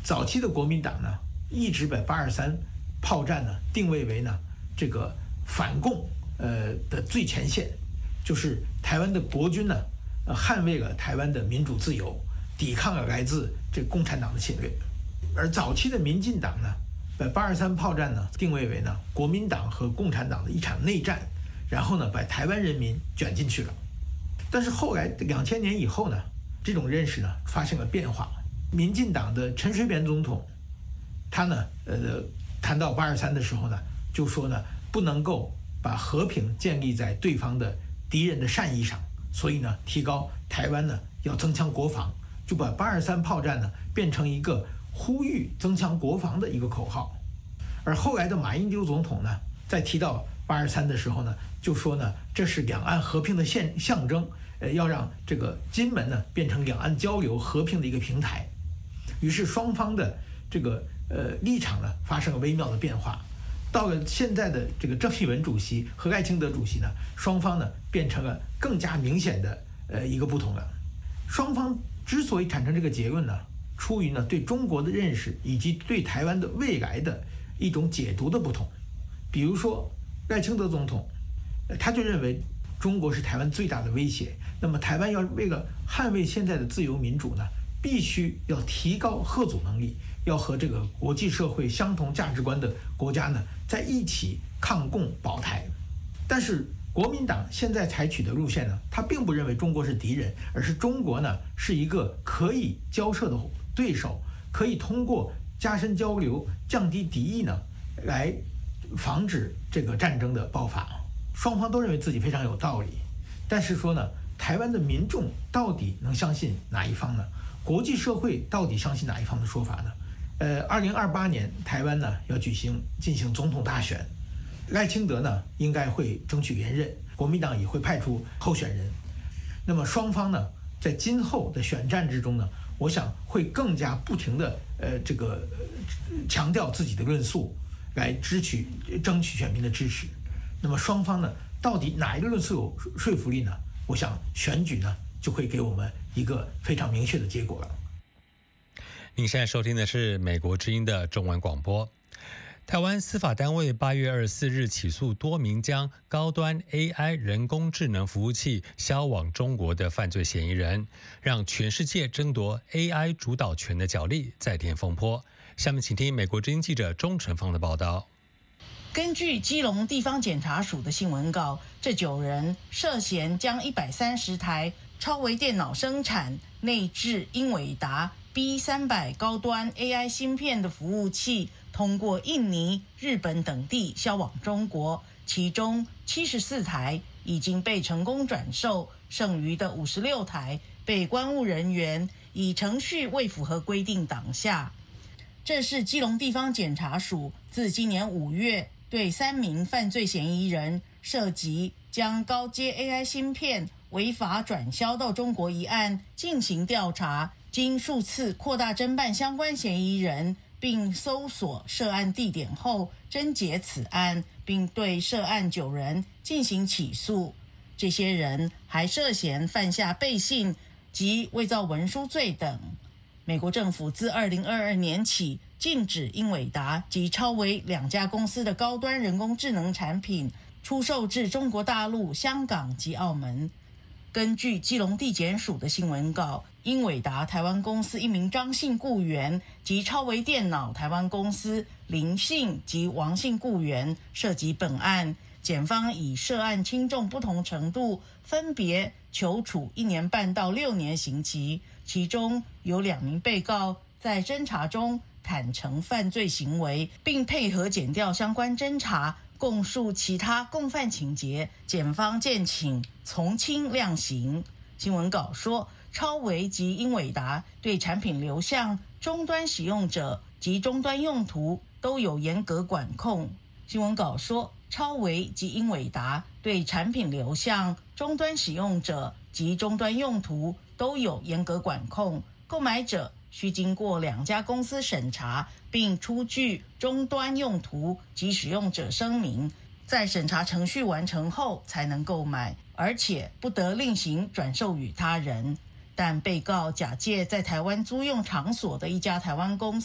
早期的国民党呢，一直把823炮战呢定位为呢这个反共的最前线，就是台湾的国军呢捍卫了台湾的民主自由，抵抗了来自这共产党的侵略。而早期的民进党呢，把823炮战呢定位为呢国民党和共产党的一场内战，然后呢把台湾人民卷进去了。但是后来2000年以后呢，这种认识呢发生了变化。民进党的陈水扁总统，他呢谈到823的时候呢，就说呢不能够把和平建立在对方的敌人的善意上，所以呢提高台湾呢要增强国防，就把823炮战呢变成一个呼吁增强国防的一个口号。而后来的马英九总统呢，在提到823的时候呢，就说呢这是两岸和平的象征，要让这个金门呢变成两岸交流和平的一个平台。于是双方的这个立场呢发生了微妙的变化。到了现在的这个郑义文主席和赖清德主席呢，双方呢变成了更加明显的一个不同了。双方之所以产生这个结论呢，出于呢对中国的认识以及对台湾的未来的一种解读的不同。比如说赖清德总统，他就认为中国是台湾最大的威胁，那么台湾要为了捍卫现在的自由民主呢，必须要提高嚇阻能力，要和这个国际社会相同价值观的国家呢在一起抗共保台。但是国民党现在采取的路线呢，他并不认为中国是敌人，而是中国呢是一个可以交涉的对手，可以通过加深交流、降低敌意呢，来防止这个战争的爆发。双方都认为自己非常有道理，但是说呢，台湾的民众到底能相信哪一方呢？国际社会到底相信哪一方的说法呢？2028年台湾呢要进行总统大选，赖清德呢应该会争取连任，国民党也会派出候选人。那么双方呢在今后的选战之中呢，我想会更加不停的强调自己的论述，来争取选民的支持。那么双方呢到底哪一个论述有说服力呢？我想选举呢就会给我们一个非常明确的结果了。 您现在收听的是美国之音的中文广播。台湾司法单位8月24日起诉多名将高端 AI 人工智能服务器销往中国的犯罪嫌疑人，让全世界争夺 AI 主导权的角力再添风波。下面请听美国之音记者钟成芳的报道。 根据基隆地方检察署的新闻稿，这9人涉嫌将130台超微电脑生产、内置英伟达 B300 高端 AI 芯片的服务器，通过印尼、日本等地销往中国，其中74台已经被成功转售，剩余的56台被关务人员以程序未符合规定挡下。这是基隆地方检察署自今年5月对3名犯罪嫌疑人涉及将高阶 AI 芯片违法转销到中国一案进行调查，经数次扩大侦办相关嫌疑人，并搜索涉案地点后侦结此案，并对涉案9人进行起诉。这些人还涉嫌犯下背信及伪造文书罪等。美国政府自2022年起禁止英伟达及超微2家公司的高端人工智能产品出售至中国大陆、香港及澳门。根据基隆地检署的新闻稿，英伟达台湾公司一名张姓雇员及超微电脑台湾公司林姓及王姓雇员涉及本案，检方以涉案轻重不同程度，分别求处1年半到6年刑期，其中有2名被告在侦查中坦承犯罪行为，并配合检调相关侦查，供述其他共犯情节，检方建请从轻量刑。新闻稿说，超微及英伟达对产品流向、终端使用者及终端用途都有严格管控。新闻稿说，超微及英伟达对产品流向、终端使用者及终端用途都有严格管控，购买者需经过2家公司审查，并出具终端用途及使用者声明，在审查程序完成后才能购买，而且不得另行转售予他人。但被告假借在台湾租用场所的一家台湾公司